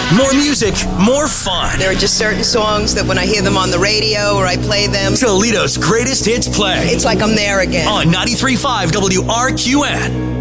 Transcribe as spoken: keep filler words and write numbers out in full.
More music, more fun. There are just certain songs that when I hear them on the radio or I play them, Toledo's greatest hits play. It's like I'm there again. On ninety-three point five W R Q N.